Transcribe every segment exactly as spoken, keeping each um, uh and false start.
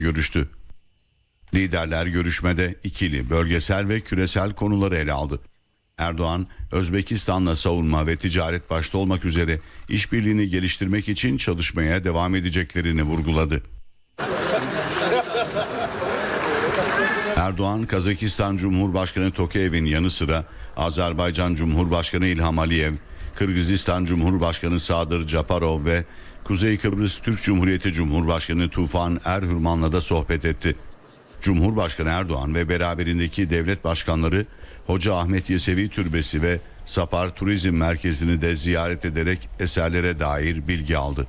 görüştü. Liderler görüşmede ikili, bölgesel ve küresel konuları ele aldı. Erdoğan, Özbekistan'la savunma ve ticaret başta olmak üzere işbirliğini geliştirmek için çalışmaya devam edeceklerini vurguladı. Erdoğan, Kazakistan Cumhurbaşkanı Tokayev'in yanı sıra Azerbaycan Cumhurbaşkanı İlham Aliyev, Kırgızistan Cumhurbaşkanı Sadır Japarov ve Kuzey Kıbrıs Türk Cumhuriyeti Cumhurbaşkanı Tufan Erhürman'la da sohbet etti. Cumhurbaşkanı Erdoğan ve beraberindeki devlet başkanları Hoca Ahmet Yesevi Türbesi ve Sapar Turizm Merkezi'ni de ziyaret ederek eserlere dair bilgi aldı.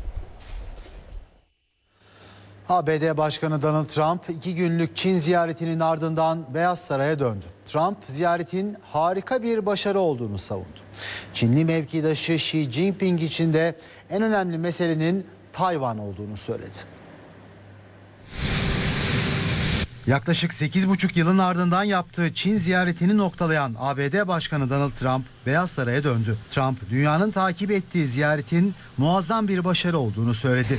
A B D Başkanı Donald Trump iki günlük Çin ziyaretinin ardından Beyaz Saray'a döndü. Trump ziyaretin harika bir başarı olduğunu savundu. Çinli mevkidaşı Xi Jinping için de en önemli meselenin Tayvan olduğunu söyledi. Yaklaşık sekiz buçuk yılın ardından yaptığı Çin ziyaretini noktalayan A B D Başkanı Donald Trump Beyaz Saray'a döndü. Trump dünyanın takip ettiği ziyaretin muazzam bir başarı olduğunu söyledi.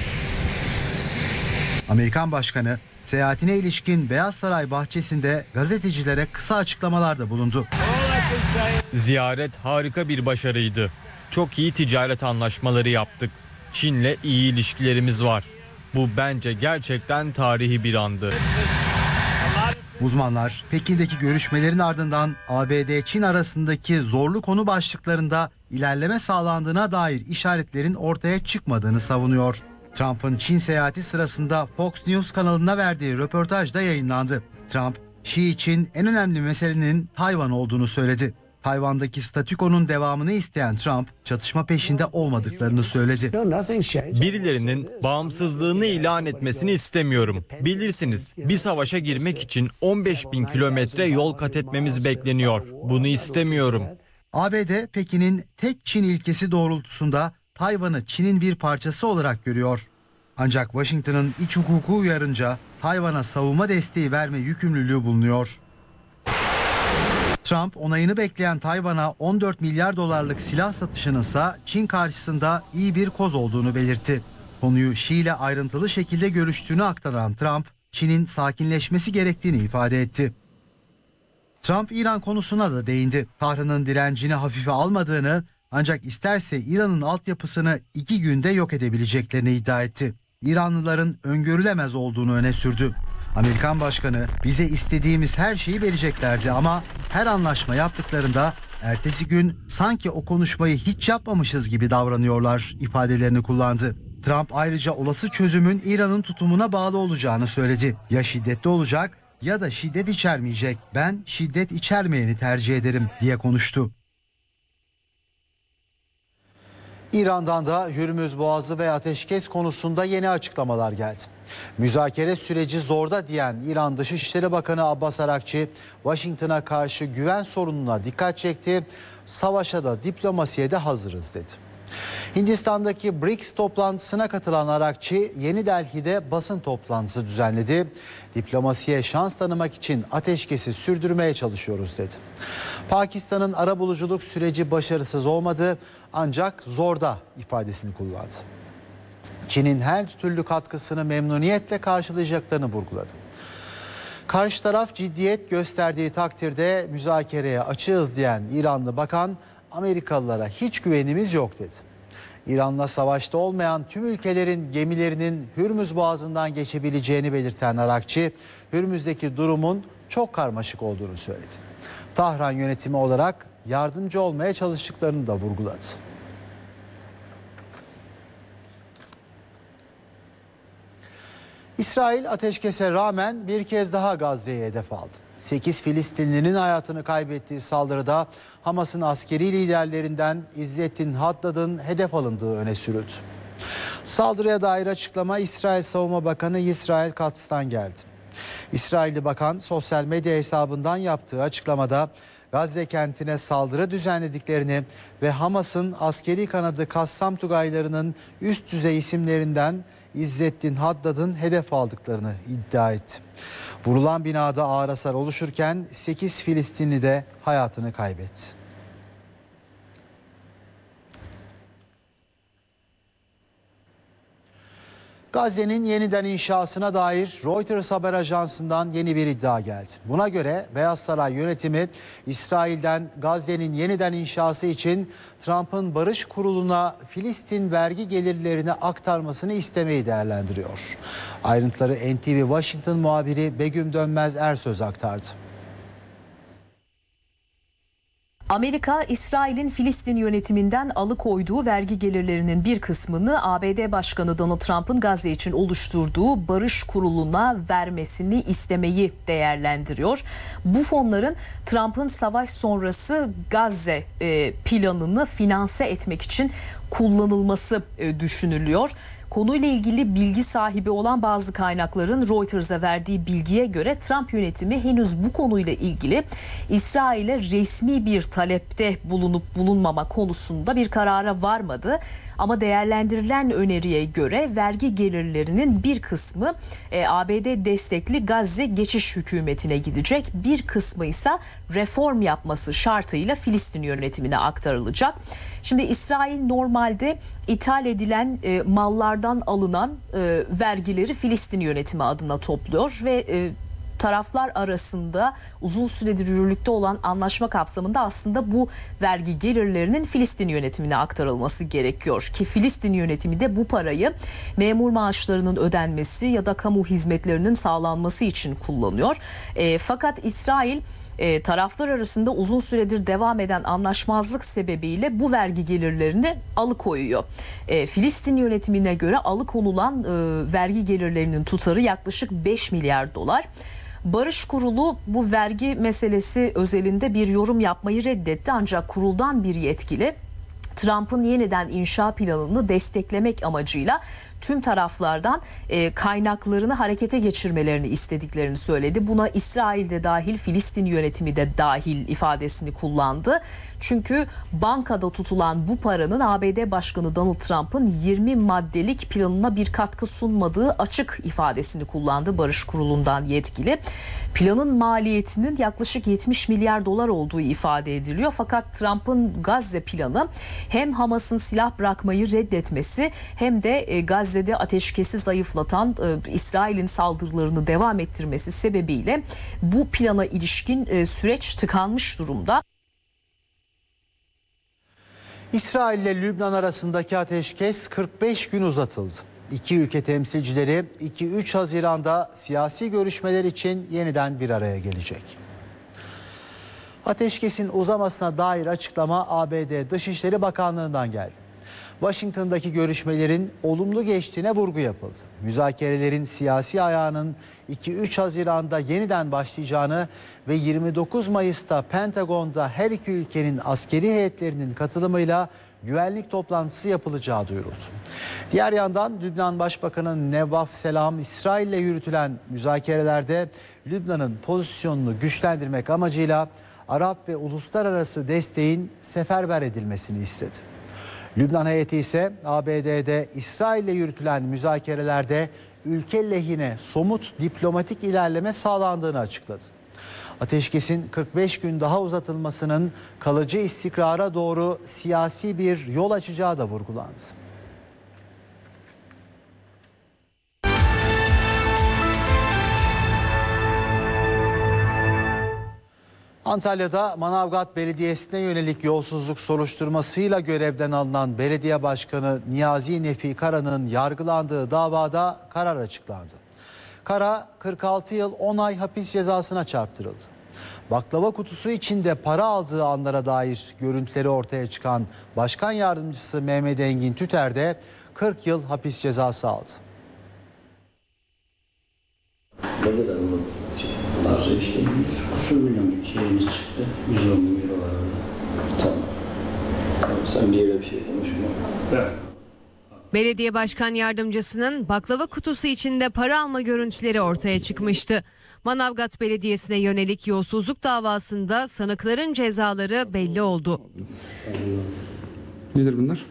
Amerikan Başkanı seyahatine ilişkin Beyaz Saray bahçesinde gazetecilere kısa açıklamalarda bulundu. Ziyaret harika bir başarıydı. Çok iyi ticaret anlaşmaları yaptık. Çin'le iyi ilişkilerimiz var. Bu bence gerçekten tarihi bir andı. Uzmanlar Pekin'deki görüşmelerin ardından A B D-Çin arasındaki zorlu konu başlıklarında ilerleme sağlandığına dair işaretlerin ortaya çıkmadığını savunuyor. Trump'ın Çin seyahati sırasında Fox News kanalına verdiği röportajda yayınlandı. Trump, Xi için en önemli meselenin Tayvan olduğunu söyledi. Tayvan'daki statükonun devamını isteyen Trump, çatışma peşinde olmadıklarını söyledi. Birilerinin bağımsızlığını ilan etmesini istemiyorum. Bilirsiniz, bir savaşa girmek için on beş bin kilometre yol kat etmemiz bekleniyor. Bunu istemiyorum. A B D, Pekin'in tek Çin ilkesi doğrultusunda Tayvan'ı Çin'in bir parçası olarak görüyor. Ancak Washington'ın iç hukuku uyarınca Tayvan'a savunma desteği verme yükümlülüğü bulunuyor. Trump onayını bekleyen Tayvan'a on dört milyar dolarlık silah satışının ise Çin karşısında iyi bir koz olduğunu belirtti. Konuyu Xi ile ayrıntılı şekilde görüştüğünü aktaran Trump, Çin'in sakinleşmesi gerektiğini ifade etti. Trump İran konusuna da değindi. Tahran'ın direncini hafife almadığını, ancak isterse İran'ın altyapısını iki günde yok edebileceklerini iddia etti. İranlıların öngörülemez olduğunu öne sürdü. Amerikan Başkanı, bize istediğimiz her şeyi vereceklerdi ama her anlaşma yaptıklarında ertesi gün sanki o konuşmayı hiç yapmamışız gibi davranıyorlar ifadelerini kullandı. Trump ayrıca olası çözümün İran'ın tutumuna bağlı olacağını söyledi. Ya şiddetli olacak ya da şiddet içermeyecek. Ben şiddet içermeyeni tercih ederim diye konuştu. İran'dan da Hürmüz Boğazı ve ateşkes konusunda yeni açıklamalar geldi. Müzakere süreci zorda diyen İran Dışişleri Bakanı Abbas Arakçı, Washington'a karşı güven sorununa dikkat çekti. Savaşa da diplomasiye de hazırız dedi. Hindistan'daki B R I C S toplantısına katılan Arakçı, Yeni Delhi'de basın toplantısı düzenledi. Diplomasiye şans tanımak için ateşkesi sürdürmeye çalışıyoruz dedi. Pakistan'ın arabuluculuk süreci başarısız olmadı ancak zorda ifadesini kullandı. Çin'in her türlü katkısını memnuniyetle karşılayacaklarını vurguladı. Karşı taraf ciddiyet gösterdiği takdirde müzakereye açığız diyen İranlı bakan, Amerikalılara hiç güvenimiz yok dedi. İran'la savaşta olmayan tüm ülkelerin gemilerinin Hürmüz Boğazı'ndan geçebileceğini belirten Arakçı, Hürmüz'deki durumun çok karmaşık olduğunu söyledi. Tahran yönetimi olarak yardımcı olmaya çalıştıklarını da vurguladı. İsrail ateşkese rağmen bir kez daha Gazze'ye hedef aldı. sekiz Filistinlinin hayatını kaybettiği saldırıda Hamas'ın askeri liderlerinden İzzettin Haddad'ın hedef alındığı öne sürüldü. Saldırıya dair açıklama İsrail Savunma Bakanı Yisrael Katz'tan geldi. İsrailli bakan sosyal medya hesabından yaptığı açıklamada Gazze kentine saldırı düzenlediklerini ve Hamas'ın askeri kanadı Kassam Tugaylarının üst düzey isimlerinden İzzettin Haddad'ın hedef aldıklarını iddia etti. Vurulan binada ağır hasar oluşurken sekiz Filistinli de hayatını kaybetti. Gazze'nin yeniden inşasına dair Reuters haber ajansından yeni bir iddia geldi. Buna göre Beyaz Saray yönetimi İsrail'den Gazze'nin yeniden inşası için Trump'ın Barış Kurulu'na Filistin vergi gelirlerini aktarmasını istemeyi değerlendiriyor. Ayrıntıları N T V Washington muhabiri Begüm Dönmez Ersöz aktardı. Amerika, İsrail'in Filistin yönetiminden alıkoyduğu vergi gelirlerinin bir kısmını A B D Başkanı Donald Trump'ın Gazze için oluşturduğu Barış Kurulu'na vermesini istemeyi değerlendiriyor. Bu fonların Trump'ın savaş sonrası Gazze e, planını finanse etmek için kullanılması e, düşünülüyor. Konuyla ilgili bilgi sahibi olan bazı kaynakların Reuters'a verdiği bilgiye göre Trump yönetimi henüz bu konuyla ilgili İsrail'e resmi bir talepte bulunup bulunmama konusunda bir karara varmadı. Ama değerlendirilen öneriye göre vergi gelirlerinin bir kısmı e, A B D destekli Gazze geçiş hükümetine gidecek. Bir kısmı ise reform yapması şartıyla Filistin yönetimine aktarılacak. Şimdi İsrail normalde ithal edilen e, mallardan alınan e, vergileri Filistin yönetimi adına topluyor ve e, taraflar arasında uzun süredir yürürlükte olan anlaşma kapsamında aslında bu vergi gelirlerinin Filistin yönetimine aktarılması gerekiyor ki Filistin yönetimi de bu parayı memur maaşlarının ödenmesi ya da kamu hizmetlerinin sağlanması için kullanıyor. E, fakat İsrail E, taraflar arasında uzun süredir devam eden anlaşmazlık sebebiyle bu vergi gelirlerini alıkoyuyor. E, Filistin yönetimine göre alıkonulan e, vergi gelirlerinin tutarı yaklaşık beş milyar dolar. Barış Kurulu bu vergi meselesi özelinde bir yorum yapmayı reddetti ancak kuruldan bir yetkili Trump'ın yeniden inşa planını desteklemek amacıyla tüm taraflardan e, kaynaklarını harekete geçirmelerini istediklerini söyledi. Buna İsrail'de dahil, Filistin yönetimi de dahil ifadesini kullandı. Çünkü bankada tutulan bu paranın A B D Başkanı Donald Trump'ın yirmi maddelik planına bir katkı sunmadığı açık ifadesini kullandı Barış Kurulu'ndan yetkili. Planın maliyetinin yaklaşık yetmiş milyar dolar olduğu ifade ediliyor. Fakat Trump'ın Gazze planı hem Hamas'ın silah bırakmayı reddetmesi hem de Gazze'de ateşkesi zayıflatan İsrail'in saldırılarını devam ettirmesi sebebiyle bu plana ilişkin süreç tıkanmış durumda. İsrail ile Lübnan arasındaki ateşkes kırk beş gün uzatıldı. İki ülke temsilcileri iki üç Haziran'da siyasi görüşmeler için yeniden bir araya gelecek. Ateşkesin uzamasına dair açıklama A B D Dışişleri Bakanlığı'ndan geldi. Washington'daki görüşmelerin olumlu geçtiğine vurgu yapıldı. Müzakerelerin siyasi ayağının iki üç Haziran'da yeniden başlayacağını ve yirmi dokuz Mayıs'ta Pentagon'da her iki ülkenin askeri heyetlerinin katılımıyla güvenlik toplantısı yapılacağı duyuruldu. Diğer yandan Lübnan Başbakanı Nevvaf Selam, İsrail ile yürütülen müzakerelerde Lübnan'ın pozisyonunu güçlendirmek amacıyla Arap ve uluslararası desteğin seferber edilmesini istedi. Lübnan heyeti ise A B D'de İsrail ile yürütülen müzakerelerde ülke lehine somut diplomatik ilerleme sağlandığını açıkladı. Ateşkesin kırk beş gün daha uzatılmasının kalıcı istikrara doğru siyasi bir yol açacağı da vurgulandı. Antalya'da Manavgat Belediyesi'ne yönelik yolsuzluk soruşturmasıyla görevden alınan belediye başkanı Niyazi Nefi Kara'nın yargılandığı davada karar açıklandı. Kara kırk altı yıl on ay hapis cezasına çarptırıldı. Baklava kutusu içinde para aldığı anlara dair görüntüleri ortaya çıkan Başkan Yardımcısı Mehmet Engin Tüter de kırk yıl hapis cezası aldı. Ne kadar bu? Nasıl işte yüz kusur milyon şeyimiz çıktı. yüz on bin euro var orada. Tamam. Tamam, sen bir yere bir şey konuşma. Evet. Belediye Başkan Yardımcısının baklava kutusu içinde para alma görüntüleri ortaya çıkmıştı. Manavgat Belediyesi'ne yönelik yolsuzluk davasında sanıkların cezaları belli oldu. Nedir bunlar?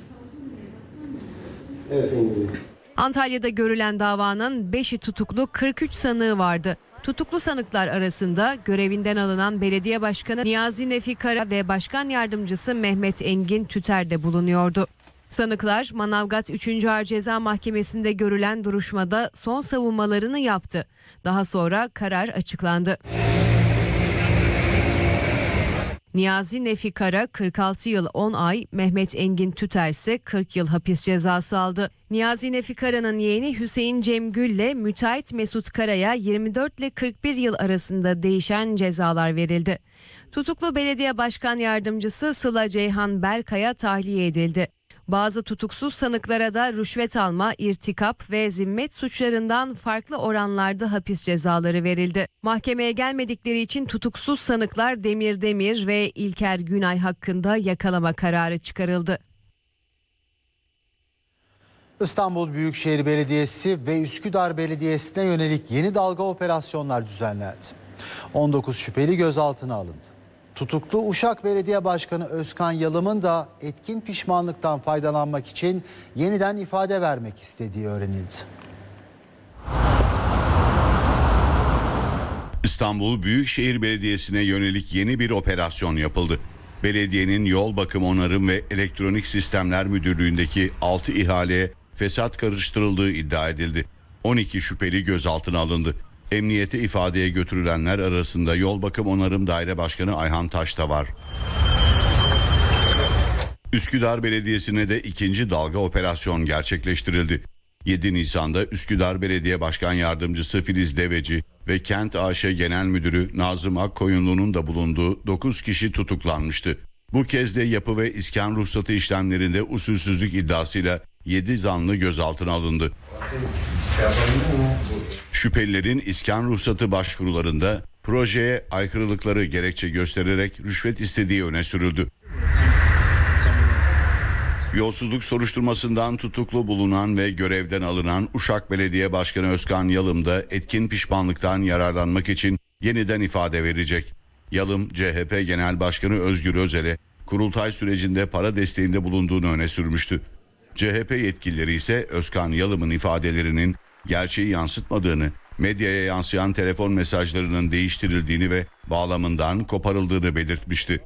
Evet. Antalya'da görülen davanın beşi tutuklu, kırk üç sanığı vardı. Tutuklu sanıklar arasında görevinden alınan Belediye Başkanı Niyazi Nefi Kara ve Başkan Yardımcısı Mehmet Engin Tüter de bulunuyordu. Sanıklar Manavgat üçüncü Ağır Ceza Mahkemesi'nde görülen duruşmada son savunmalarını yaptı. Daha sonra karar açıklandı. Niyazi Nefi Kara kırk altı yıl on ay, Mehmet Engin Tüter ise kırk yıl hapis cezası aldı. Niyazi Nefi Kara'nın yeğeni Hüseyin Cemgül ile müteahhit Mesut Kara'ya yirmi dört ile kırk bir yıl arasında değişen cezalar verildi. Tutuklu belediye başkan yardımcısı Sıla Ceyhan Berkay'a tahliye edildi. Bazı tutuksuz sanıklara da rüşvet alma, irtikap ve zimmet suçlarından farklı oranlarda hapis cezaları verildi. Mahkemeye gelmedikleri için tutuksuz sanıklar Demir Demir ve İlker Günay hakkında yakalama kararı çıkarıldı. İstanbul Büyükşehir Belediyesi ve Üsküdar Belediyesi'ne yönelik yeni dalga operasyonlar düzenlendi. on dokuz şüpheli gözaltına alındı. Tutuklu Uşak Belediye Başkanı Özkan Yalım'ın da etkin pişmanlıktan faydalanmak için yeniden ifade vermek istediği öğrenildi. İstanbul Büyükşehir Belediyesi'ne yönelik yeni bir operasyon yapıldı. Belediyenin Yol Bakım Onarım ve Elektronik Sistemler Müdürlüğü'ndeki altı ihaleye fesat karıştırıldığı iddia edildi. on iki şüpheli gözaltına alındı. Emniyete ifadeye götürülenler arasında Yol Bakım Onarım Daire Başkanı Ayhan Taş da var. Üsküdar Belediyesi'ne de ikinci dalga operasyon gerçekleştirildi. yedi Nisan'da Üsküdar Belediye Başkan Yardımcısı Filiz Deveci ve Kent A Ş Genel Müdürü Nazım Akkoyunlu'nun da bulunduğu dokuz kişi tutuklanmıştı. Bu kez de yapı ve iskan ruhsatı işlemlerinde usulsüzlük iddiasıyla yedi zanlı gözaltına alındı. Şüphelilerin iskan ruhsatı başvurularında projeye aykırılıkları gerekçe göstererek rüşvet istediği öne sürüldü. Yolsuzluk soruşturmasından tutuklu bulunan ve görevden alınan Uşak Belediye Başkanı Özkan Yalım da etkin pişmanlıktan yararlanmak için yeniden ifade verecek. Yalım, C H P Genel Başkanı Özgür Özel'e kurultay sürecinde para desteğinde bulunduğunu öne sürmüştü. C H P yetkilileri ise Özkan Yalım'ın ifadelerinin gerçeği yansıtmadığını, medyaya yansıyan telefon mesajlarının değiştirildiğini ve bağlamından koparıldığını belirtmişti.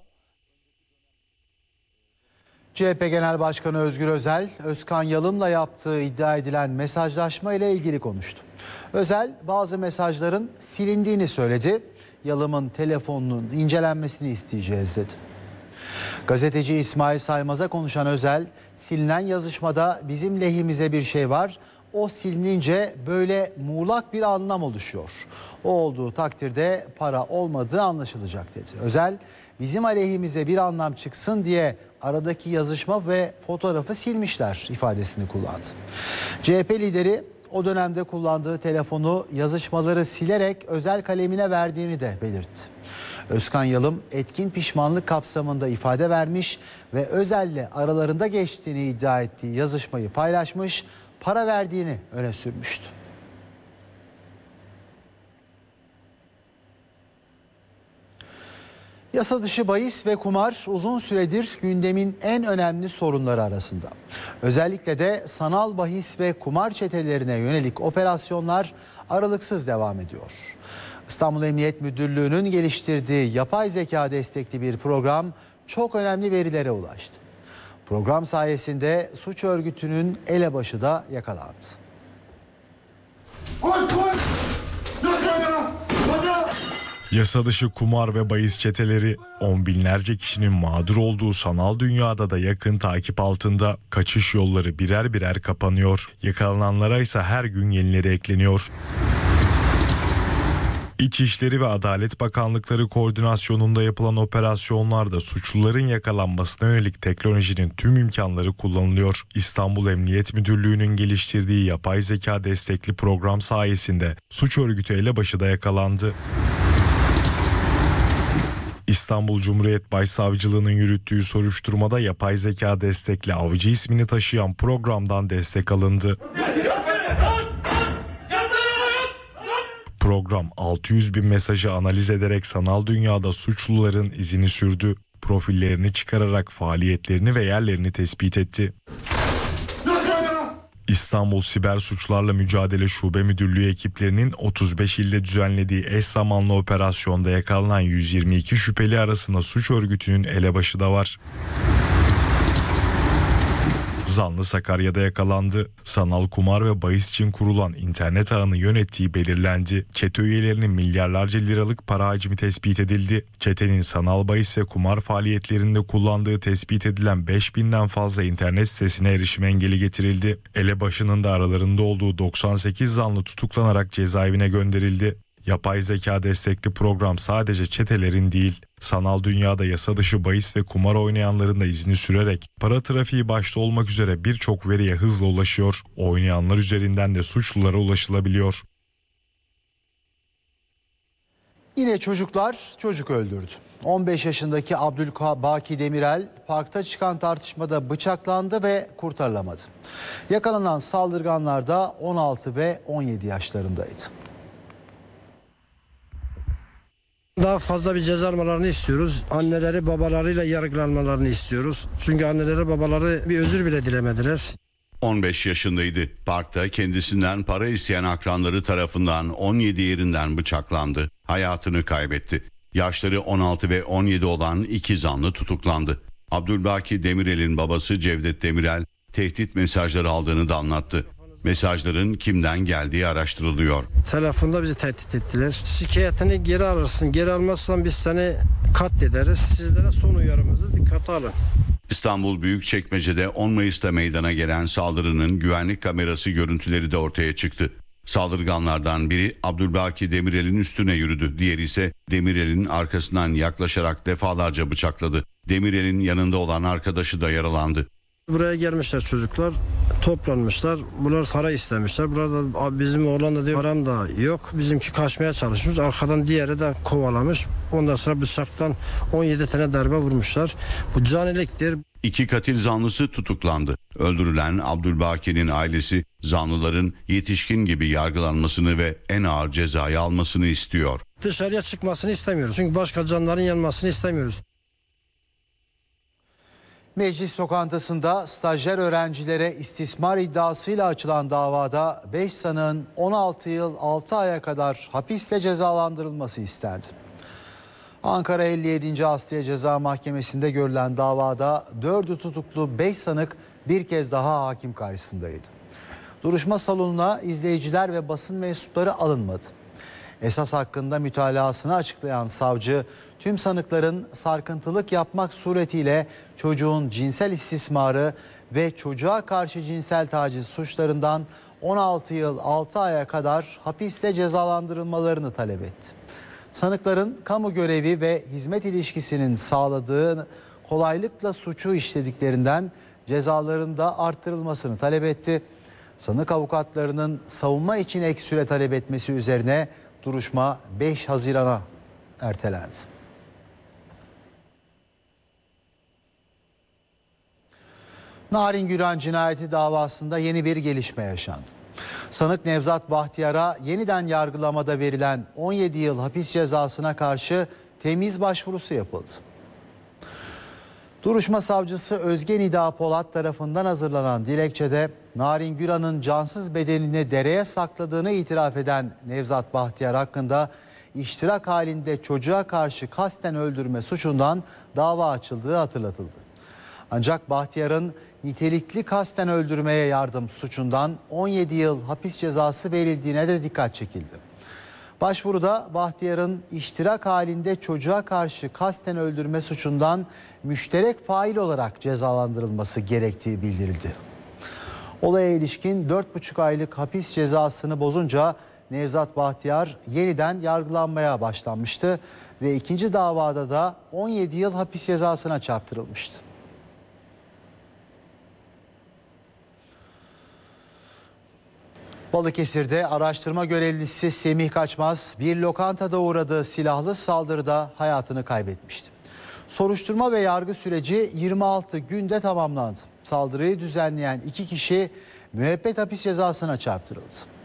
C H P Genel Başkanı Özgür Özel, Özkan Yalım'la yaptığı iddia edilen mesajlaşma ile ilgili konuştu. Özel, bazı mesajların silindiğini söyledi. Yalım'ın telefonunun incelenmesini isteyeceğiz dedi. Gazeteci İsmail Saymaz'a konuşan Özel, silinen yazışmada bizim lehimize bir şey var. O silinince böyle muğlak bir anlam oluşuyor. O olduğu takdirde para olmadığı anlaşılacak dedi. Özel, bizim aleyhimize bir anlam çıksın diye aradaki yazışma ve fotoğrafı silmişler ifadesini kullandı. C H P lideri o dönemde kullandığı telefonu yazışmaları silerek Özel kalemine verdiğini de belirtti. Özkan Yalım etkin pişmanlık kapsamında ifade vermiş ve Özel'le aralarında geçtiğini iddia ettiği yazışmayı paylaşmış, para verdiğini öne sürmüştü. Yasa dışı bahis ve kumar uzun süredir gündemin en önemli sorunları arasında. Özellikle de sanal bahis ve kumar çetelerine yönelik operasyonlar aralıksız devam ediyor. İstanbul Emniyet Müdürlüğü'nün geliştirdiği yapay zeka destekli bir program çok önemli verilere ulaştı. Program sayesinde suç örgütünün elebaşı da yakalandı. Yasa dışı kumar ve bahis çeteleri on binlerce kişinin mağdur olduğu sanal dünyada da yakın takip altında. Kaçış yolları birer birer kapanıyor. Yakalananlara ise her gün yenileri ekleniyor. İçişleri ve Adalet Bakanlıkları koordinasyonunda yapılan operasyonlarda suçluların yakalanmasına yönelik teknolojinin tüm imkanları kullanılıyor. İstanbul Emniyet Müdürlüğü'nün geliştirdiği yapay zeka destekli program sayesinde suç örgütü elebaşı da yakalandı. İstanbul Cumhuriyet Başsavcılığı'nın yürüttüğü soruşturmada yapay zeka destekli Avcı ismini taşıyan programdan destek alındı. Program altı yüz bin mesajı analiz ederek sanal dünyada suçluların izini sürdü. Profillerini çıkararak faaliyetlerini ve yerlerini tespit etti. İstanbul Siber Suçlarla Mücadele Şube Müdürlüğü ekiplerinin otuz beş ilde düzenlediği eş zamanlı operasyonda yakalanan yüz yirmi iki şüpheli arasında suç örgütünün elebaşı da var. Zanlı Sakarya'da yakalandı. Sanal kumar ve bahis için kurulan internet ağını yönettiği belirlendi. Çete üyelerinin milyarlarca liralık para hacmi tespit edildi. Çetenin sanal bahis ve kumar faaliyetlerinde kullandığı tespit edilen beş binden fazla internet sitesine erişim engeli getirildi. Elebaşı'nın da aralarında olduğu doksan sekiz zanlı tutuklanarak cezaevine gönderildi. Yapay zeka destekli program sadece çetelerin değil, sanal dünyada yasa dışı bahis ve kumar oynayanların da izini sürerek para trafiği başta olmak üzere birçok veriye hızla ulaşıyor. Oynayanlar üzerinden de suçlulara ulaşılabiliyor. Yine çocuklar çocuk öldürdü. on beş yaşındaki Abdülbaki Demirel parkta çıkan tartışmada bıçaklandı ve kurtarılamadı. Yakalanan saldırganlar da on altı ve on yedi yaşlarındaydı. Daha fazla bir ceza almalarını istiyoruz. Anneleri babalarıyla yargılanmalarını istiyoruz. Çünkü anneleri babaları bir özür bile dilemediler. on beş yaşındaydı. Parkta kendisinden para isteyen akranları tarafından on yedi yerinden bıçaklandı. Hayatını kaybetti. Yaşları on altı ve on yedi olan iki zanlı tutuklandı. Abdülbaki Demirel'in babası Cevdet Demirel tehdit mesajları aldığını da anlattı. Mesajların kimden geldiği araştırılıyor. Telefonda bizi tehdit ettiler. Şikayetini geri alırsın. Geri almazsan biz seni katlederiz. Sizlere son uyarımızı dikkate alın. İstanbul Büyükçekmece'de on Mayıs'ta meydana gelen saldırının güvenlik kamerası görüntüleri de ortaya çıktı. Saldırganlardan biri Abdülbaki Demirel'in üstüne yürüdü. Diğeri ise Demirel'in arkasından yaklaşarak defalarca bıçakladı. Demirel'in yanında olan arkadaşı da yaralandı. Buraya gelmişler çocuklar, toplanmışlar. Bunlar para istemişler. Burada bizim oğlan da diyor param da yok. Bizimki kaçmaya çalışmış. Arkadan diğeri de kovalamış. Ondan sonra bıçaktan on yedi tane darbe vurmuşlar. Bu caniliktir. İki katil zanlısı tutuklandı. Öldürülen Abdülbaki'nin ailesi zanlıların yetişkin gibi yargılanmasını ve en ağır cezayı almasını istiyor. Dışarıya çıkmasını istemiyoruz. Çünkü başka canların yanmasını istemiyoruz. Meclis lokantasında stajyer öğrencilere istismar iddiasıyla açılan davada beş sanığın on altı yıl altı aya kadar hapisle cezalandırılması istendi. Ankara elli yedinci Asliye Ceza Mahkemesi'nde görülen davada dördü tutuklu beş sanık bir kez daha hakim karşısındaydı. Duruşma salonuna izleyiciler ve basın mensupları alınmadı. Esas hakkında mütalasını açıklayan savcı, tüm sanıkların sarkıntılık yapmak suretiyle çocuğun cinsel istismarı ve çocuğa karşı cinsel taciz suçlarından on altı yıl altı aya kadar hapisle cezalandırılmalarını talep etti. Sanıkların kamu görevi ve hizmet ilişkisinin sağladığı kolaylıkla suçu işlediklerinden cezalarının da arttırılmasını talep etti. Sanık avukatlarının savunma için ek süre talep etmesi üzerine duruşma beş Haziran'a ertelendi. Narin Güran cinayeti davasında yeni bir gelişme yaşandı. Sanık Nevzat Bahtiyar'a yeniden yargılamada verilen on yedi yıl hapis cezasına karşı temiz başvurusu yapıldı. Duruşma savcısı Özge Nida Polat tarafından hazırlanan dilekçede Narin Güran'ın cansız bedenini dereye sakladığını itiraf eden Nevzat Bahtiyar hakkında iştirak halinde çocuğa karşı kasten öldürme suçundan dava açıldığı hatırlatıldı. Ancak Bahtiyar'ın nitelikli kasten öldürmeye yardım suçundan on yedi yıl hapis cezası verildiğine de dikkat çekildi. Başvuruda Bahtiyar'ın iştirak halinde çocuğa karşı kasten öldürme suçundan müşterek fail olarak cezalandırılması gerektiği bildirildi. Olaya ilişkin dört buçuk aylık hapis cezasını bozunca Nevzat Bahtiyar yeniden yargılanmaya başlanmıştı ve ikinci davada da on yedi yıl hapis cezasına çarptırılmıştı. Balıkesir'de araştırma görevlisi Semih Kaçmaz bir lokantada uğradığı silahlı saldırıda hayatını kaybetmişti. Soruşturma ve yargı süreci yirmi altı günde tamamlandı. Saldırıyı düzenleyen iki kişi müebbet hapis cezasına çarptırıldı.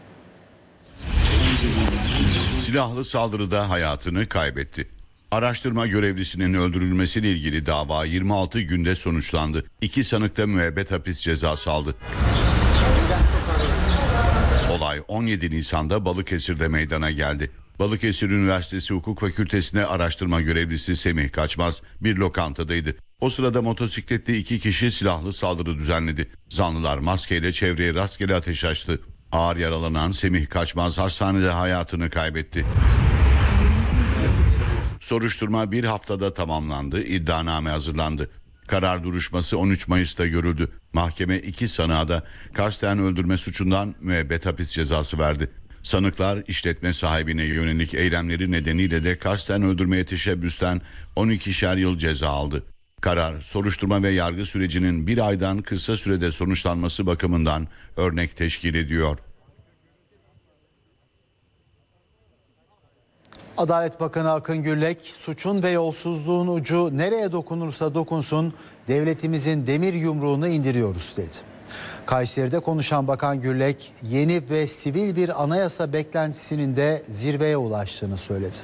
Silahlı saldırıda hayatını kaybetti. Araştırma görevlisinin öldürülmesiyle ilgili dava yirmi altı günde sonuçlandı. İki sanık da müebbet hapis cezası aldı. Olay on yedi Nisan'da Balıkesir'de meydana geldi. Balıkesir Üniversitesi Hukuk Fakültesi'ne araştırma görevlisi Semih Kaçmaz bir lokantadaydı. O sırada motosikletli iki kişi silahlı saldırı düzenledi. Zanlılar maskeyle çevreye rastgele ateş açtı. Ağır yaralanan Semih Kaçmaz hastanede hayatını kaybetti. Soruşturma bir haftada tamamlandı, iddianame hazırlandı. Karar duruşması on üç Mayıs'ta görüldü. Mahkeme iki sanığa da kasten öldürme suçundan müebbet hapis cezası verdi. Sanıklar işletme sahibine yönelik eylemleri nedeniyle de kasten öldürmeye teşebbüsten on ikişer yıl ceza aldı. Karar, soruşturma ve yargı sürecinin bir aydan kısa sürede sonuçlanması bakımından örnek teşkil ediyor. Adalet Bakanı Akın Gürlek, suçun ve yolsuzluğun ucu nereye dokunursa dokunsun devletimizin demir yumruğunu indiriyoruz dedi. Kayseri'de konuşan Bakan Gürlek, yeni ve sivil bir anayasa beklentisinin de zirveye ulaştığını söyledi.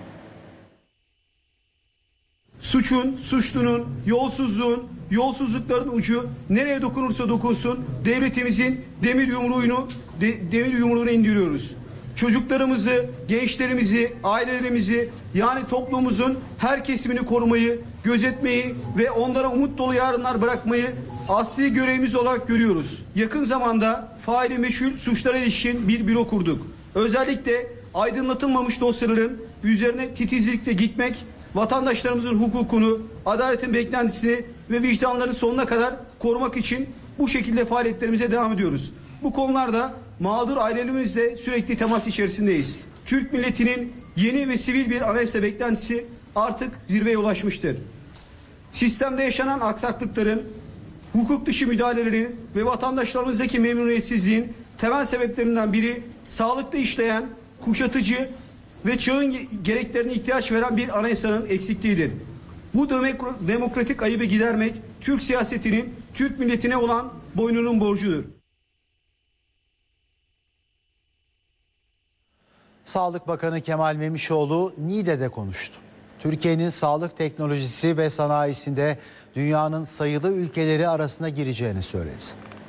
Suçun, suçlunun, yolsuzluğun, yolsuzlukların ucu nereye dokunursa dokunsun devletimizin demir yumruğunu de, demir yumruğunu indiriyoruz. Çocuklarımızı, gençlerimizi, ailelerimizi yani toplumumuzun her kesimini korumayı, gözetmeyi ve onlara umut dolu yarınlar bırakmayı asli görevimiz olarak görüyoruz. Yakın zamanda faili meçhul suçlara ilişkin bir büro kurduk. Özellikle aydınlatılmamış dosyaların üzerine titizlikle gitmek, vatandaşlarımızın hukukunu, adaletin beklentisini ve vicdanlarını sonuna kadar korumak için bu şekilde faaliyetlerimize devam ediyoruz. Bu konularda mağdur ailelerimizle sürekli temas içerisindeyiz. Türk milletinin yeni ve sivil bir anayasa beklentisi artık zirveye ulaşmıştır. Sistemde yaşanan aksaklıkların, hukuk dışı müdahalelerin ve vatandaşlarımızdaki memnuniyetsizliğin temel sebeplerinden biri sağlıklı işleyen, kuşatıcı ve çağın gereklerine ihtiyaç veren bir anayasanın eksikliğidir. Bu demokratik ayıbı gidermek Türk siyasetinin Türk milletine olan boynunun borcudur. Sağlık Bakanı Kemal Memişoğlu Niğde'de konuştu. Türkiye'nin sağlık teknolojisi ve sanayisinde dünyanın sayılı ülkeleri arasına gireceğini söyledi.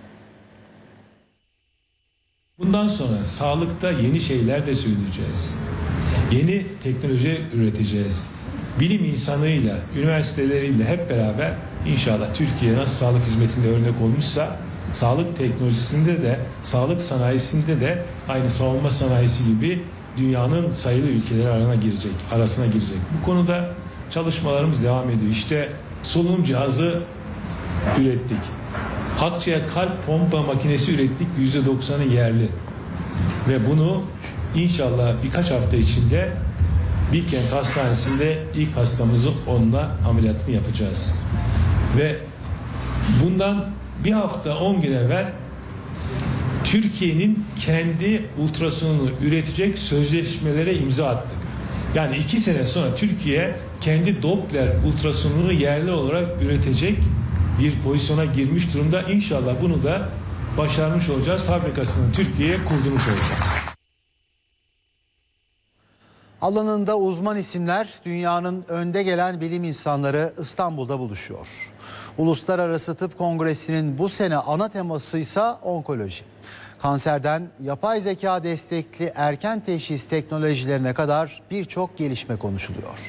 Bundan sonra sağlıkta yeni şeyler de söyleyeceğiz. Yeni teknoloji üreteceğiz. Bilim insanıyla, üniversiteleriyle hep beraber inşallah Türkiye nasıl sağlık hizmetinde örnek olmuşsa sağlık teknolojisinde de, sağlık sanayisinde de aynı savunma sanayisi gibi dünyanın sayılı ülkeleri arasına girecek, arasına girecek. Bu konuda çalışmalarımız devam ediyor. İşte solunum cihazı ürettik. Akciğer kalp pompa makinesi ürettik. yüzde doksanı yerli. Ve bunu inşallah birkaç hafta içinde Bilkent Hastanesi'nde ilk hastamızın onunla ameliyatını yapacağız. Ve bundan bir hafta on gün evvel Türkiye'nin kendi ultrasonunu üretecek sözleşmelere imza attık. Yani iki sene sonra Türkiye kendi Doppler ultrasonunu yerli olarak üretecek bir pozisyona girmiş durumda. İnşallah bunu da başarmış olacağız. Fabrikasını Türkiye'ye kurdurmuş olacağız. Alanında uzman isimler, dünyanın önde gelen bilim insanları İstanbul'da buluşuyor. Uluslararası Tıp Kongresi'nin bu sene ana teması ise onkoloji. Kanserden yapay zeka destekli erken teşhis teknolojilerine kadar birçok gelişme konuşuluyor.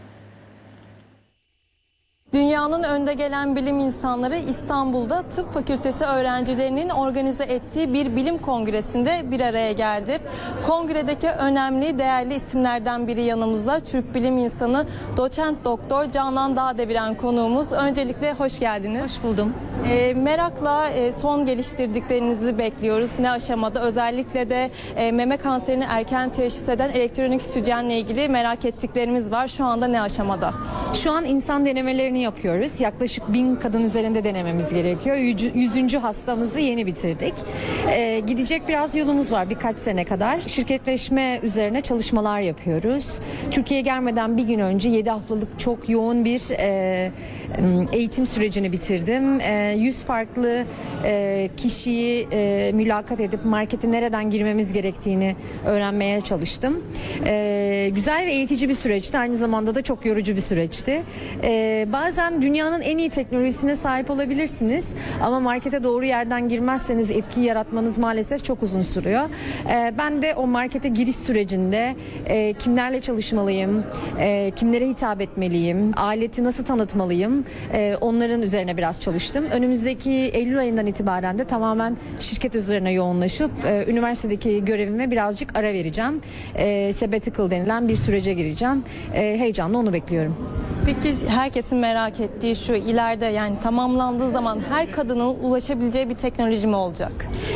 Dünyanın önde gelen bilim insanları İstanbul'da Tıp Fakültesi öğrencilerinin organize ettiği bir bilim kongresinde bir araya geldi. Kongredeki önemli, değerli isimlerden biri yanımızda. Türk bilim insanı doçent doktor Canan Dağdeviren konuğumuz. Öncelikle hoş geldiniz. Hoş buldum. E, merakla e, son geliştirdiklerinizi bekliyoruz. Ne aşamada? Özellikle de e, meme kanserini erken teşhis eden elektronik sütyenle ilgili merak ettiklerimiz var. Şu anda ne aşamada? Şu an insan denemelerini yapıyoruz. Yaklaşık bin kadın üzerinde denememiz gerekiyor. Yüzüncü hastamızı yeni bitirdik. Ee, gidecek biraz yolumuz var birkaç sene kadar. Şirketleşme üzerine çalışmalar yapıyoruz. Türkiye'ye gelmeden bir gün önce yedi haftalık çok yoğun bir e, eğitim sürecini bitirdim. E, yüz farklı e, kişiyi e, mülakat edip markete nereden girmemiz gerektiğini öğrenmeye çalıştım. E, güzel ve eğitici bir süreçti. Aynı zamanda da çok yorucu bir süreçti. E, bazen dünyanın en iyi teknolojisine sahip olabilirsiniz ama markete doğru yerden girmezseniz etki yaratmanız maalesef çok uzun sürüyor. E, ben de o markete giriş sürecinde e, kimlerle çalışmalıyım, e, kimlere hitap etmeliyim, aleti nasıl tanıtmalıyım, e, onların üzerine biraz çalıştım. Önümüzdeki Eylül ayından itibaren de tamamen şirket üzerine yoğunlaşıp e, üniversitedeki görevime birazcık ara vereceğim. E, sabbatical denilen bir sürece gireceğim. E, heyecanla onu bekliyorum. Peki herkesin merak ettiği şu, ileride yani tamamlandığı zaman her kadının ulaşabileceği bir teknoloji mi olacak?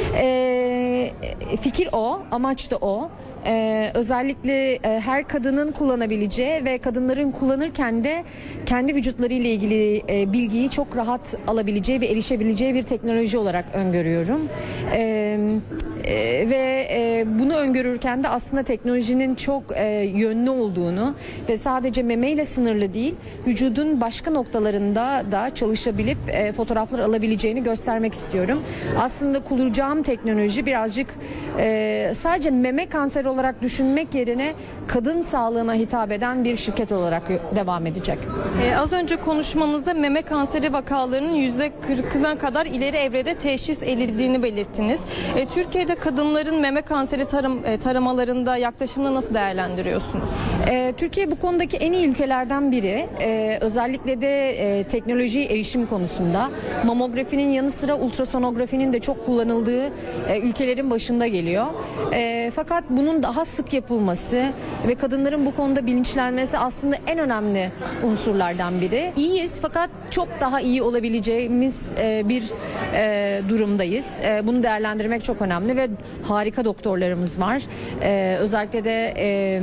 E, fikir o, amaç da o. Ee, özellikle e, her kadının kullanabileceği ve kadınların kullanırken de kendi vücutlarıyla ilgili e, bilgiyi çok rahat alabileceği ve erişebileceği bir teknoloji olarak öngörüyorum. Ee, e, ve e, bunu öngörürken de aslında teknolojinin çok e, yönlü olduğunu ve sadece memeyle sınırlı değil, vücudun başka noktalarında da çalışabilip e, fotoğraflar alabileceğini göstermek istiyorum. Aslında kullanacağım teknoloji birazcık e, sadece meme kanseri olarak düşünmek yerine kadın sağlığına hitap eden bir şirket olarak devam edecek. Ee, az önce konuşmanızda meme kanseri vakalarının yüzde kırkına kadar ileri evrede teşhis edildiğini belirttiniz. Ee, Türkiye'de kadınların meme kanseri tarım, e, taramalarında yaklaşımını nasıl değerlendiriyorsunuz? Ee, Türkiye bu konudaki en iyi ülkelerden biri. Ee, özellikle de e, teknolojiye erişim konusunda mamografinin yanı sıra ultrasonografinin de çok kullanıldığı e, ülkelerin başında geliyor. E, fakat bunun daha sık yapılması ve kadınların bu konuda bilinçlenmesi aslında en önemli unsurlardan biri. İyiyiz fakat çok daha iyi olabileceğimiz e, bir e, durumdayız. E, bunu değerlendirmek çok önemli ve harika doktorlarımız var. E, özellikle de e,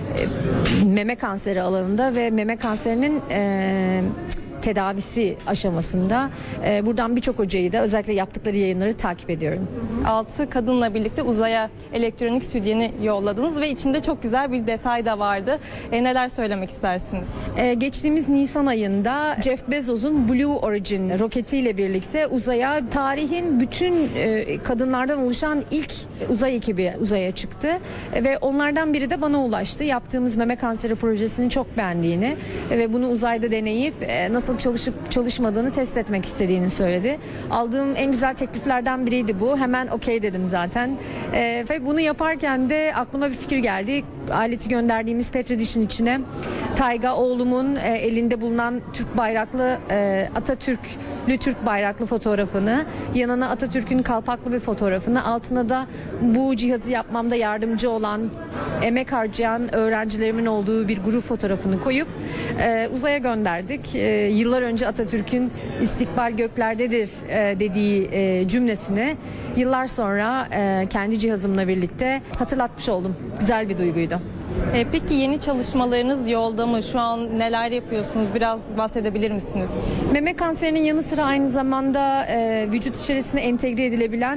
meme kanseri alanında ve meme kanserinin e, tedavisi aşamasında e, buradan birçok hocayı da özellikle yaptıkları yayınları takip ediyorum. Altı kadınla birlikte uzaya elektronik sütyeni yolladınız ve içinde çok güzel bir detay da vardı. E, neler söylemek istersiniz? E, geçtiğimiz Nisan ayında Jeff Bezos'un Blue Origin roketiyle birlikte uzaya tarihin bütün e, kadınlardan oluşan ilk uzay ekibi uzaya çıktı. E, ve onlardan biri de bana ulaştı. Yaptığımız meme kanseri projesini çok beğendiğini e, ve bunu uzayda deneyip e, nasıl çalışıp çalışmadığını test etmek istediğini söyledi. Aldığım en güzel tekliflerden biriydi bu. Hemen okey dedim zaten. E, ve bunu yaparken de aklıma bir fikir geldi. Aleti gönderdiğimiz Petri dişin içine Tayga oğlumun e, elinde bulunan Türk bayraklı e, Atatürklü Türk bayraklı fotoğrafını, yanına Atatürk'ün kalpaklı bir fotoğrafını, altına da bu cihazı yapmamda yardımcı olan, emek harcayan öğrencilerimin olduğu bir grup fotoğrafını koyup e, uzaya gönderdik. E, yıllar önce Atatürk'ün istikbal göklerdedir e, dediği e, cümlesini yıllar sonra e, kendi cihazımla birlikte hatırlatmış oldum. Güzel bir duyguydu. E, peki yeni çalışmalarınız yolda mı? Şu an neler yapıyorsunuz? Biraz bahsedebilir misiniz? Meme kanserinin yanı sıra aynı zamanda e, vücut içerisine entegre edilebilen,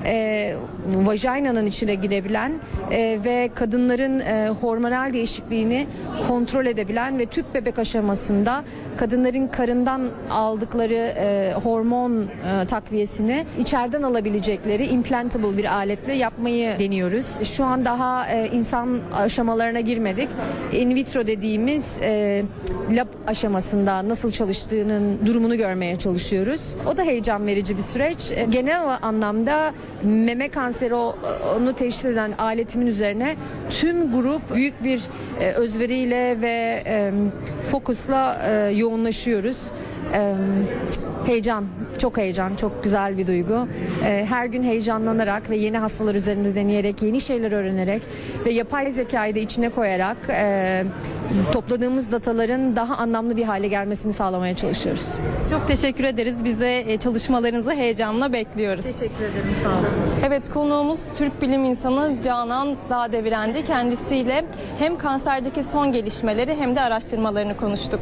e, vajinanın içine girebilen e, ve kadınların e, hormonal değişikliğini kontrol edebilen ve tüp bebek aşamasında kadınların karından aldıkları e, hormon e, takviyesini içeriden alabilecekleri implantable bir aletle yapmayı deniyoruz. Şu an daha e, insan aşamalarına girmedik. In vitro dediğimiz e, lab aşamasında nasıl çalıştığının durumunu görmeye çalışıyoruz. O da heyecan verici bir süreç. E, genel anlamda meme kanseri o, onu teşhis eden aletimin üzerine tüm grup büyük bir e, özveriyle ve e, fokusla e, yoğunlaşıyoruz. E, heyecan, çok heyecan, çok güzel bir duygu. E, her gün heyecanlanarak ve yeni hastalar üzerinde deneyerek, yeni şeyler öğrenerek ve yapay zekayı da içine koyarak e, topladığımız dataların daha anlamlı bir hale gelmesini sağlamaya çalışıyoruz. Çok teşekkür ederiz. Bize e, çalışmalarınızı heyecanla bekliyoruz. Teşekkür ederim, sağ olun. Evet, konuğumuz Türk bilim insanı Canan Dağdevirendi. Kendisiyle hem kanserdeki son gelişmeleri hem de araştırmalarını konuştuk.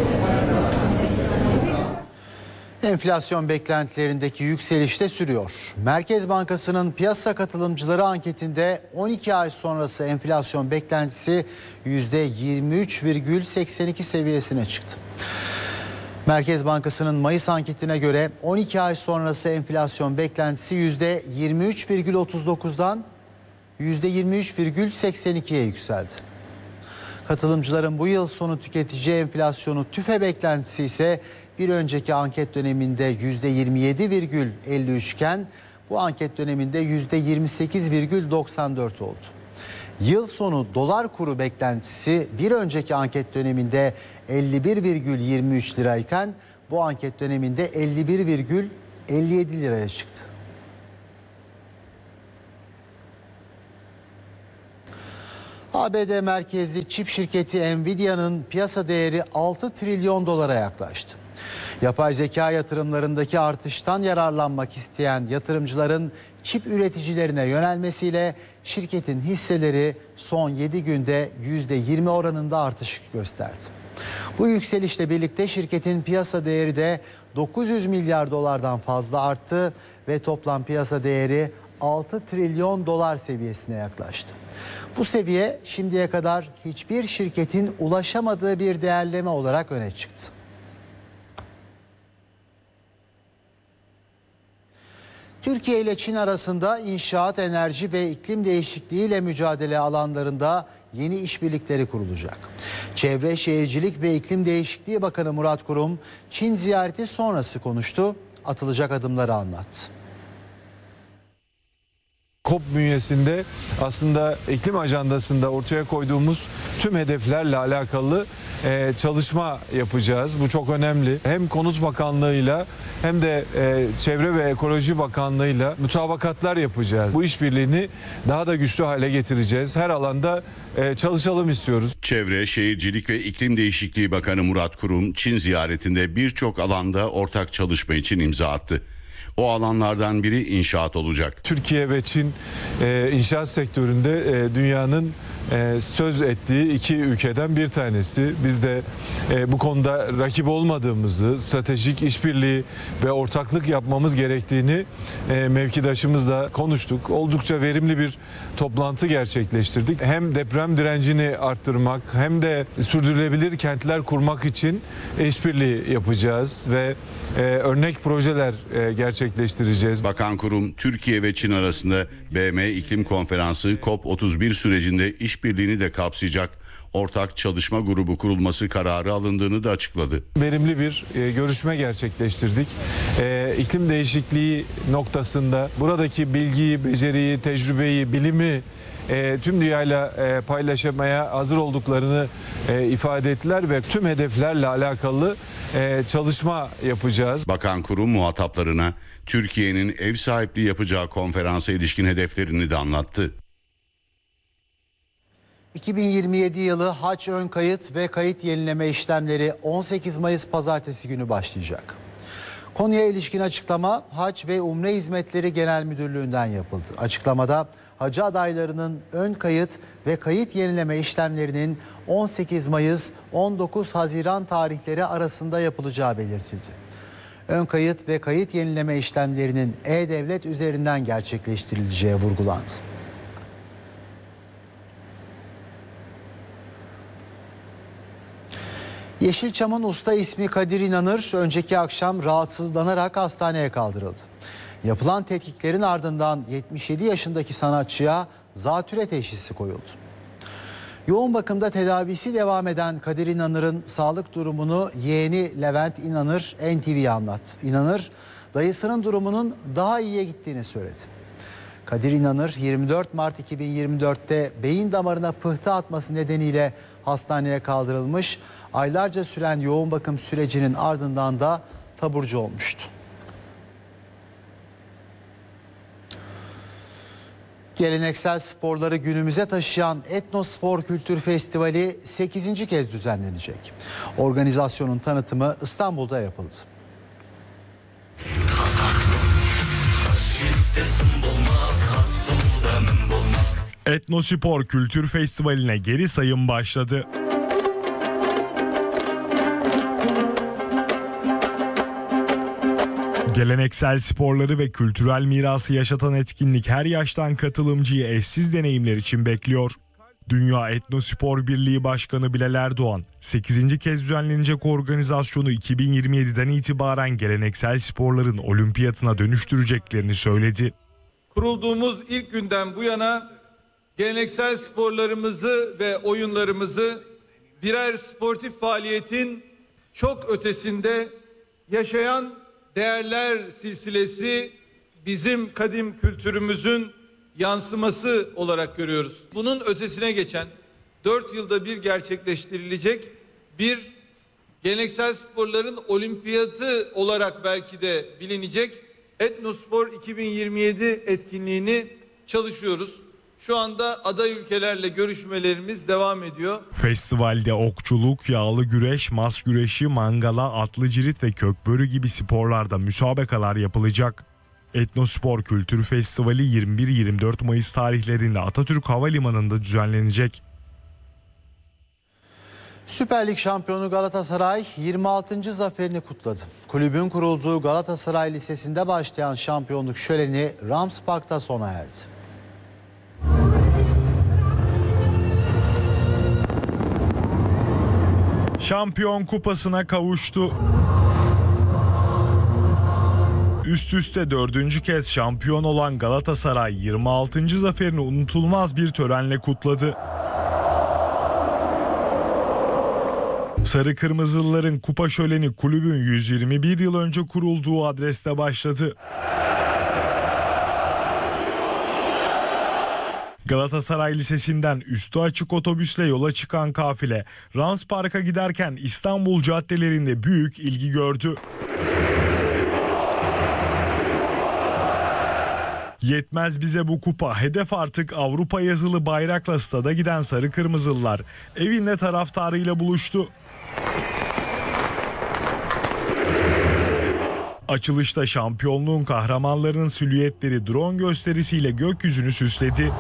Enflasyon beklentilerindeki yükseliş de sürüyor. Merkez Bankası'nın piyasa katılımcıları anketinde on iki ay sonrası enflasyon beklentisi yüzde yirmi üç virgül seksen iki seviyesine çıktı. Merkez Bankası'nın Mayıs anketine göre on iki ay sonrası enflasyon beklentisi yüzde yirmi üç virgül otuz dokuzdan yüzde yirmi üç virgül seksen ikiye yükseldi. Katılımcıların bu yıl sonu tüketici enflasyonu tüfe beklentisi ise bir önceki anket döneminde yüzde yirmi yedi virgül elli üç iken bu anket döneminde yüzde yirmi sekiz virgül doksan dört oldu. Yıl sonu dolar kuru beklentisi bir önceki anket döneminde elli bir virgül yirmi üç lirayken bu anket döneminde elli bir virgül elli yedi liraya çıktı. A B D merkezli çip şirketi Nvidia'nın piyasa değeri altı trilyon dolara yaklaştı. Yapay zeka yatırımlarındaki artıştan yararlanmak isteyen yatırımcıların çip üreticilerine yönelmesiyle şirketin hisseleri son yedi günde yüzde yirmi oranında artış gösterdi. Bu yükselişle birlikte şirketin piyasa değeri de dokuz yüz milyar dolardan fazla arttı ve toplam piyasa değeri altı trilyon dolar seviyesine yaklaştı. Bu seviye şimdiye kadar hiçbir şirketin ulaşamadığı bir değerleme olarak öne çıktı. Türkiye ile Çin arasında inşaat, enerji ve iklim değişikliği ile mücadele alanlarında yeni işbirlikleri kurulacak. Çevre, Şehircilik ve İklim Değişikliği Bakanı Murat Kurum, Çin ziyareti sonrası konuştu, atılacak adımları anlattı. COP bünyesinde aslında iklim ajandasında ortaya koyduğumuz tüm hedeflerle alakalı e, çalışma yapacağız. Bu çok önemli. Hem Konut Bakanlığı'yla hem de e, Çevre ve Ekoloji Bakanlığı'yla mutabakatlar yapacağız. Bu işbirliğini daha da güçlü hale getireceğiz. Her alanda e, çalışalım istiyoruz. Çevre, Şehircilik ve İklim Değişikliği Bakanı Murat Kurum, Çin ziyaretinde birçok alanda ortak çalışma için imza attı. O alanlardan biri inşaat olacak. Türkiye ve Çin e, inşaat sektöründe e, dünyanın e, söz ettiği iki ülkeden bir tanesi. Biz de e, bu konuda rakip olmadığımızı, stratejik işbirliği ve ortaklık yapmamız gerektiğini e, mevkidaşımızla konuştuk. Oldukça verimli bir toplantı gerçekleştirdik. Hem deprem direncini arttırmak hem de sürdürülebilir kentler kurmak için işbirliği yapacağız ve e, örnek projeler e, gerçekleştireceğiz. Bakan Kurum, Türkiye ve Çin arasında B M İklim Konferansı COP otuz bir sürecinde işbirliğini de kapsayacak ortak çalışma grubu kurulması kararı alındığını da açıkladı. Verimli bir e, görüşme gerçekleştirdik. E, iklim değişikliği noktasında buradaki bilgiyi, beceriyi, tecrübeyi, bilimi e, tüm dünyayla e, paylaşmaya hazır olduklarını e, ifade ettiler ve tüm hedeflerle alakalı e, çalışma yapacağız. Bakan Kurum muhataplarına Türkiye'nin ev sahipliği yapacağı konferansa ilişkin hedeflerini de anlattı. iki bin yirmi yedi yılı hac ön kayıt ve kayıt yenileme işlemleri on sekiz Mayıs Pazartesi günü başlayacak. Konuya ilişkin açıklama Hac ve Umre Hizmetleri Genel Müdürlüğü'nden yapıldı. Açıklamada hacı adaylarının ön kayıt ve kayıt yenileme işlemlerinin on sekiz Mayıs on dokuz Haziran tarihleri arasında yapılacağı belirtildi. Ön kayıt ve kayıt yenileme işlemlerinin E-Devlet üzerinden gerçekleştirileceği vurgulandı. Yeşilçam'ın usta ismi Kadir İnanır önceki akşam rahatsızlanarak hastaneye kaldırıldı. Yapılan tetkiklerin ardından yetmiş yedi yaşındaki sanatçıya zatüre teşhisi koyuldu. Yoğun bakımda tedavisi devam eden Kadir İnanır'ın sağlık durumunu yeğeni Levent İnanır N T V'ye anlattı. İnanır, dayısının durumunun daha iyiye gittiğini söyledi. Kadir İnanır yirmi dört Mart iki bin yirmi dört'te beyin damarına pıhtı atması nedeniyle hastaneye kaldırılmış. Aylarca süren yoğun bakım sürecinin ardından da taburcu olmuştu. Geleneksel sporları günümüze taşıyan Etnospor Kültür Festivali sekizinci kez düzenlenecek. Organizasyonun tanıtımı İstanbul'da yapıldı. Etnospor Kültür Festivali'ne geri sayım başladı. Geleneksel sporları ve kültürel mirası yaşatan etkinlik her yaştan katılımcıyı eşsiz deneyimler için bekliyor. Dünya Etnospor Birliği Başkanı Bilal Erdoğan, sekizinci kez düzenlenecek organizasyonu iki bin yirmi yediden itibaren geleneksel sporların olimpiyatına dönüştüreceklerini söyledi. Kurulduğumuz ilk günden bu yana geleneksel sporlarımızı ve oyunlarımızı birer sportif faaliyetin çok ötesinde yaşayan değerler silsilesi, bizim kadim kültürümüzün yansıması olarak görüyoruz. Bunun ötesine geçen dört yılda bir gerçekleştirilecek bir geleneksel sporların olimpiyatı olarak belki de bilinecek Etnospor iki bin yirmi yedi etkinliğini çalışıyoruz. Şu anda aday ülkelerle görüşmelerimiz devam ediyor. Festivalde okçuluk, yağlı güreş, mas güreşi, mangala, atlı cirit ve kökbörü gibi sporlarda müsabakalar yapılacak. Etnospor Kültür Festivali yirmi bir yirmi dört Mayıs tarihlerinde Atatürk Havalimanı'nda düzenlenecek. Süper Lig şampiyonu Galatasaray yirmi altıncı zaferini kutladı. Kulübün kurulduğu Galatasaray Lisesi'nde başlayan şampiyonluk şöleni Rams Park'ta sona erdi. Şampiyon kupasına kavuştu. Üst üste dördüncü kez şampiyon olan Galatasaray yirmi altıncı zaferini unutulmaz bir törenle kutladı. Sarı Kırmızılıların kupa şöleni kulübün yüz yirmi bir yıl önce kurulduğu adreste başladı. Galatasaray Lisesi'nden üstü açık otobüsle yola çıkan kafile Rams Park'a giderken İstanbul caddelerinde büyük ilgi gördü. Yetmez bize bu kupa, hedef artık Avrupa yazılı bayrakla stada giden Sarı Kırmızılılar evinde taraftarıyla buluştu. Açılışta şampiyonluğun kahramanlarının silüetleri drone gösterisiyle gökyüzünü süsledi.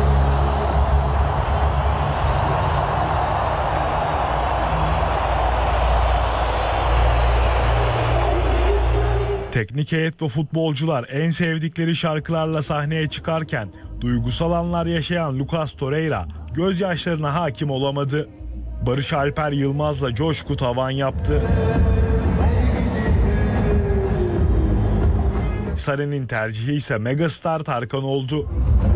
Teknik heyet ve futbolcular en sevdikleri şarkılarla sahneye çıkarken duygusal anlar yaşayan Lucas Torreira gözyaşlarına hakim olamadı. Barış Alper Yılmaz'la coşku tavan yaptı. Sarı'nın tercihi ise megastar Tarkan oldu.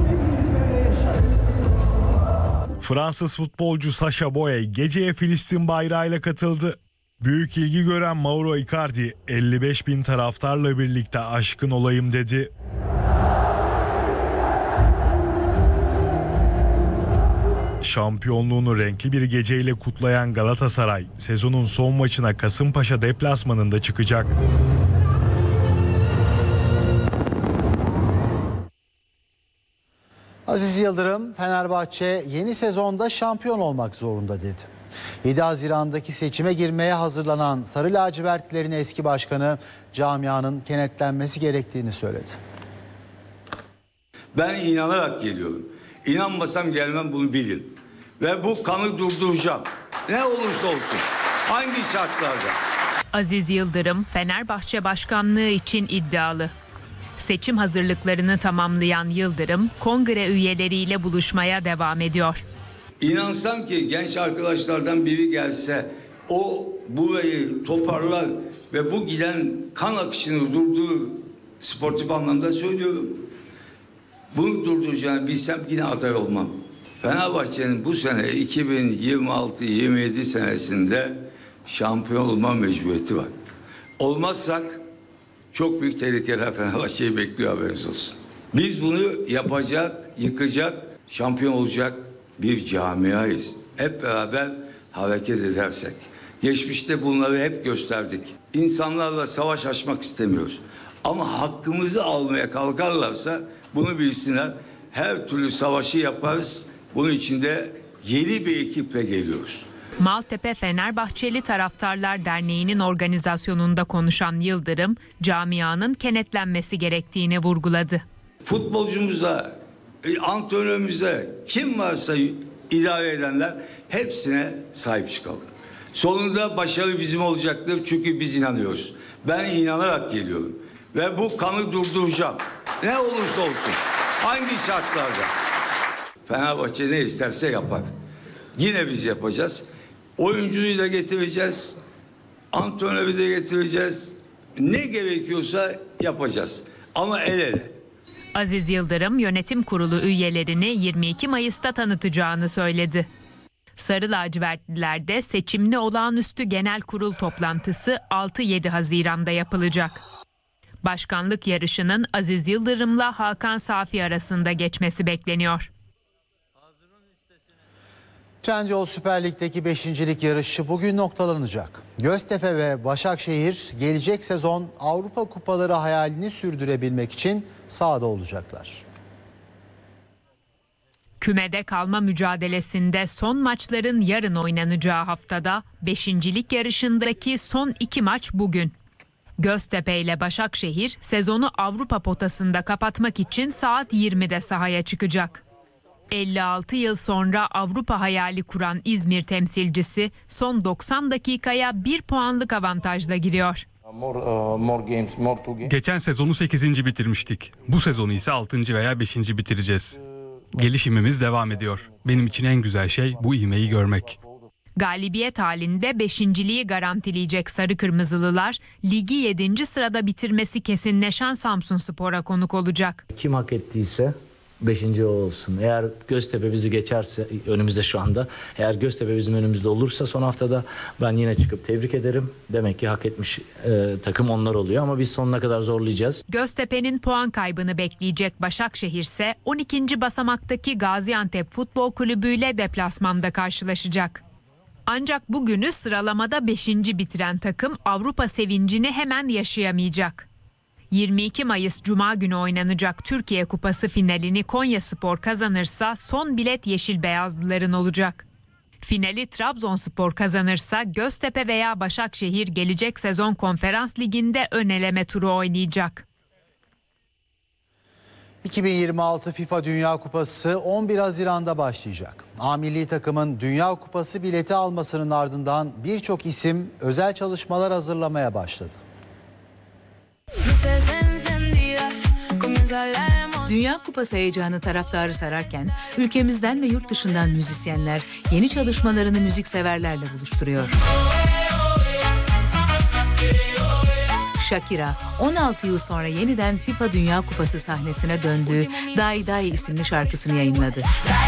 Fransız futbolcu Sacha Boey geceye Filistin bayrağıyla katıldı. Büyük ilgi gören Mauro Icardi elli beş bin taraftarla birlikte aşkın olayım dedi. Şampiyonluğunu renkli bir geceyle kutlayan Galatasaray sezonun son maçına Kasımpaşa deplasmanında çıkacak. Aziz Yıldırım, Fenerbahçe yeni sezonda şampiyon olmak zorunda dedi. yedi Haziran'daki seçime girmeye hazırlanan Sarı Lacivertlilerin eski başkanı camianın kenetlenmesi gerektiğini söyledi. Ben inanarak geliyorum. İnanmasam gelmem, bunu bilin. Ve bu kanı durduracağım. Ne olursa olsun. Hangi şartlarda? Aziz Yıldırım Fenerbahçe başkanlığı için iddialı. Seçim hazırlıklarını tamamlayan Yıldırım kongre üyeleriyle buluşmaya devam ediyor. İnansam ki genç arkadaşlardan biri gelse o burayı toparlar ve bu giden kan akışını durdurur, sportif anlamda söylüyorum. Bunu durduracağını bilsem yine aday olmam. Fenerbahçe'nin bu sene iki bin yirmi altı yirmi yedi senesinde şampiyon olma mecburiyeti var. Olmazsak çok büyük tehlikeler Fenerbahçe'yi bekliyor, haberiniz olsun. Biz bunu yapacak, yıkacak, şampiyon olacak bir camiayız. Hep beraber hareket edersek. Geçmişte bunları hep gösterdik. İnsanlarla savaş açmak istemiyoruz. Ama hakkımızı almaya kalkarlarsa bunu bilsinler. Her türlü savaşı yaparız. Bunun için de yeni bir ekiple geliyoruz. Maltepe Fenerbahçeli Taraftarlar Derneği'nin organizasyonunda konuşan Yıldırım, camianın kenetlenmesi gerektiğini vurguladı. Futbolcumuza, antrenörümüze, kim varsa idare edenler hepsine sahip çıkalım. Sonunda başarı bizim olacaktır çünkü biz inanıyoruz. Ben inanarak geliyorum ve bu kanı durduracağım. Ne olursa olsun, hangi şartlarda. Fenerbahçe ne isterse yapar. Yine biz yapacağız. Oyuncuyu da getireceğiz. Antrenörü de getireceğiz. Ne gerekiyorsa yapacağız. Ama el ele. Aziz Yıldırım yönetim kurulu üyelerini yirmi iki Mayıs'ta tanıtacağını söyledi. Sarı lacivertlilerde seçimli olağanüstü genel kurul toplantısı altı yedi Haziran'da yapılacak. Başkanlık yarışının Aziz Yıldırım'la Hakan Safi arasında geçmesi bekleniyor. Trendyol Süper Lig'deki beşincilik yarışı bugün noktalanacak. Göztepe ve Başakşehir gelecek sezon Avrupa Kupaları hayalini sürdürebilmek için sahada olacaklar. Kümede kalma mücadelesinde son maçların yarın oynanacağı haftada beşincilik yarışındaki son iki maç bugün. Göztepe ile Başakşehir sezonu Avrupa potasında kapatmak için saat yirmide sahaya çıkacak. elli altı yıl sonra Avrupa hayali kuran İzmir temsilcisi son doksan dakikaya bir puanlık avantajla giriyor. Geçen sezonu sekizinci bitirmiştik. Bu sezonu ise altıncı veya beşinci bitireceğiz. Gelişimimiz devam ediyor. Benim için en güzel şey bu ivmeyi görmek. Galibiyet halinde beşinciliği garantileyecek Sarı Kırmızılılar, ligi yedinci sırada bitirmesi kesinleşen Samsunspor'a konuk olacak. Kim hak ettiyse beşinci olsun. Eğer Göztepe bizi geçerse, önümüzde şu anda, eğer Göztepe bizim önümüzde olursa son haftada ben yine çıkıp tebrik ederim. Demek ki hak etmiş e, takım onlar oluyor ama biz sonuna kadar zorlayacağız. Göztepe'nin puan kaybını bekleyecek Başakşehir ise on ikinci basamaktaki Gaziantep Futbol Kulübü ile deplasmanda karşılaşacak. Ancak bugünü sıralamada beşinci bitiren takım Avrupa sevincini hemen yaşayamayacak. yirmi iki Mayıs Cuma günü oynanacak Türkiye Kupası finalini Konyaspor kazanırsa son bilet Yeşil Beyazlıların olacak. Finali Trabzonspor kazanırsa Göztepe veya Başakşehir gelecek sezon Konferans Ligi'nde ön eleme turu oynayacak. iki bin yirmi altı FIFA Dünya Kupası on bir Haziran'da başlayacak. A milli takımın Dünya Kupası bileti almasının ardından birçok isim özel çalışmalar hazırlamaya başladı. Dünya Kupası heyecanı taraftarı sararken ülkemizden ve yurt dışından müzisyenler yeni çalışmalarını müzikseverlerle buluşturuyor. Shakira on altı yıl sonra yeniden FIFA Dünya Kupası sahnesine döndüğü Dai Dai isimli şarkısını yayınladı.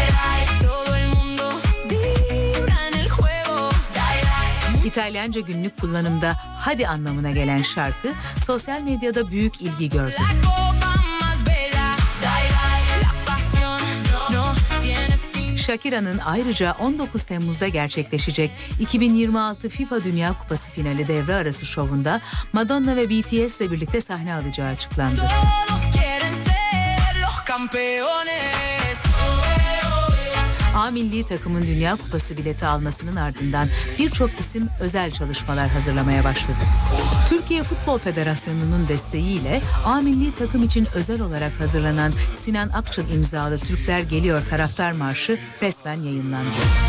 İtalyanca günlük kullanımda hadi anlamına gelen şarkı sosyal medyada büyük ilgi gördü. Shakira'nın ayrıca on dokuz Temmuz'da gerçekleşecek iki bin yirmi altı FIFA Dünya Kupası finali devre arası şovunda Madonna ve B T S ile birlikte sahne alacağı açıklandı. A milli takımın Dünya Kupası bileti almasının ardından birçok isim özel çalışmalar hazırlamaya başladı. Türkiye Futbol Federasyonu'nun desteğiyle A milli takım için özel olarak hazırlanan Sinan Akçıl imzalı Türkler Geliyor Taraftar Marşı resmen yayınlandı.